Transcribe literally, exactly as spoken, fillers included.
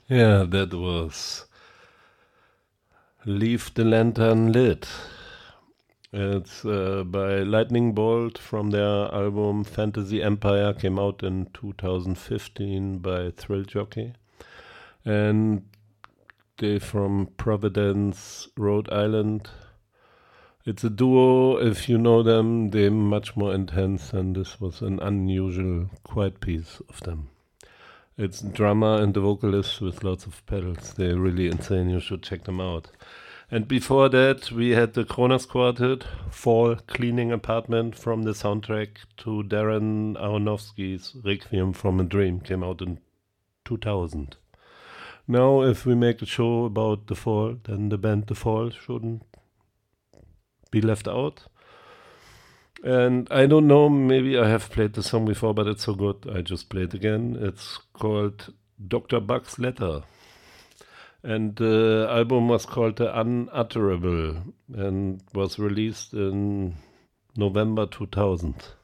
Yeah, that was Leave the Lantern Lit. It's uh, by Lightning Bolt from their album Fantasy Empire, came out in two thousand fifteen by Thrill Jockey. And they from Providence, Rhode Island. It's a duo, if you know them, they're much more intense, and this was an unusual, quiet piece of them. It's drummer and the vocalist with lots of pedals. They're really insane. You should check them out. And before that, we had the Kronos Quartet, Fall Cleaning Apartment from the soundtrack to Darren Aronofsky's Requiem from a Dream, came out in two thousand. Now, if we make a show about The Fall, then the band The Fall shouldn't be left out. And I don't know, maybe I have played the song before, but it's so good, I just play it again. It's called Doctor Buck's Letter. And the album was called The Unutterable and was released in November two thousand.